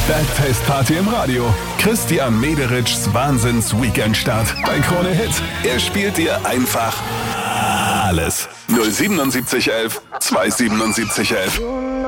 Bergfest-Party im Radio. Christian Mederitschs Wahnsinns-Weekendstart bei Krone Hit. Er spielt dir einfach alles. 07711 27711.